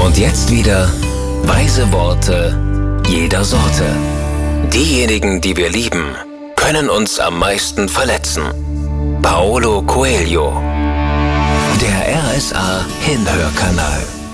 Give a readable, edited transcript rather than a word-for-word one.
Und jetzt wieder weise Worte jeder Sorte. Diejenigen, die wir lieben, können uns am meisten verletzen. Paulo Coelho. Der RSA Hinhörkanal.